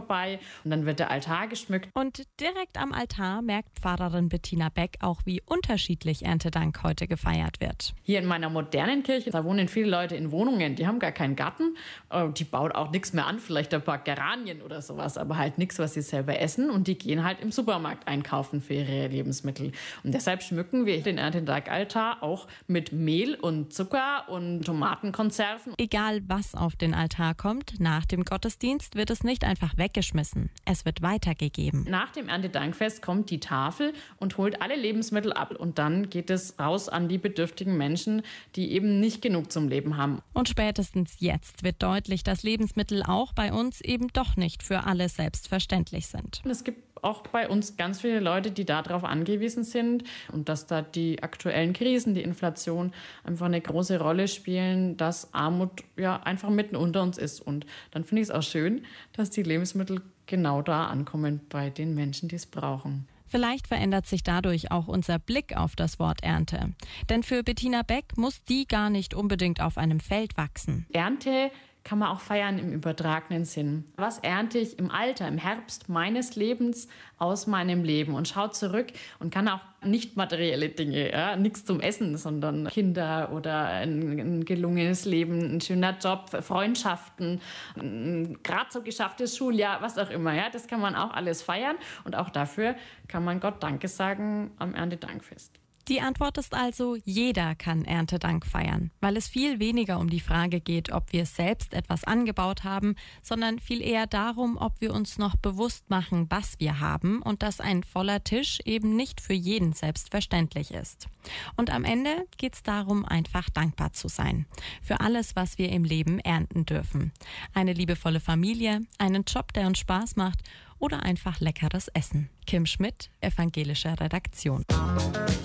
vorbei und dann wird der Altar geschmückt. Und direkt am Altar merkt Pfarrerin Bettina Beck auch, wie unterschiedlich Erntedank heute gefeiert wird. Hier in meiner modernen Kirche, da wohnen viele Leute in Wohnungen, die haben gar keinen Garten, die bauen auch nichts mehr an, vielleicht ein paar Geranien oder sowas, aber halt nichts, was sie selber essen, und die gehen halt im Supermarkt einkaufen für ihre Lebensmittel. Und deshalb schmücken wir den Erntedankaltar auch mit Mehl und Zucker und Tomatenkonserven. Egal was auf den Altar kommt, nach dem Gottesdienst wird es nicht einfach weggeschmissen. Es wird weitergegeben. Nach dem Erntedankfest kommt die Tafel und holt alle Lebensmittel ab. Und dann geht es raus an die bedürftigen Menschen, die eben nicht genug zum Leben haben. Und spätestens jetzt wird deutlich, dass Lebensmittel auch bei uns eben doch nicht für alle selbstverständlich sind. Es gibt auch bei uns ganz viele Leute, die darauf angewiesen sind, und dass da die aktuellen Krisen, die Inflation einfach eine große Rolle spielen, dass Armut ja einfach mitten unter uns ist. Und dann finde ich es auch schön, dass die Lebensmittel genau da ankommen bei den Menschen, die es brauchen. Vielleicht verändert sich dadurch auch unser Blick auf das Wort Ernte. Denn für Bettina Beck muss die gar nicht unbedingt auf einem Feld wachsen. Ernte kann man auch feiern im übertragenen Sinn. Was ernte ich im Alter, im Herbst meines Lebens aus meinem Leben, und schaue zurück und kann auch nicht materielle Dinge, nichts zum Essen, sondern Kinder oder ein gelungenes Leben, ein schöner Job, Freundschaften, ein gerade so geschafftes Schuljahr, was auch immer. Ja, das kann man auch alles feiern, und auch dafür kann man Gott Danke sagen am Erntedankfest. Die Antwort ist also, jeder kann Erntedank feiern, weil es viel weniger um die Frage geht, ob wir selbst etwas angebaut haben, sondern viel eher darum, ob wir uns noch bewusst machen, was wir haben, und dass ein voller Tisch eben nicht für jeden selbstverständlich ist. Und am Ende geht es darum, einfach dankbar zu sein für alles, was wir im Leben ernten dürfen. Eine liebevolle Familie, einen Job, der uns Spaß macht, oder einfach leckeres Essen. Kim Schmidt, Evangelische Redaktion.